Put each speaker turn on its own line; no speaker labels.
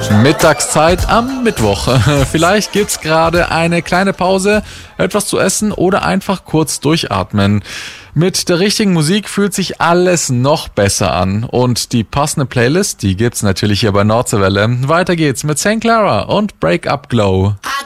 Mittagszeit am Mittwoch. Vielleicht gibt's gerade eine kleine Pause, etwas zu essen oder einfach kurz durchatmen. Mit der richtigen Musik fühlt sich alles noch besser an. Und die passende Playlist, die gibt's natürlich hier bei Nordseewelle. Weiter geht's mit St. Clara und Break Up Glow.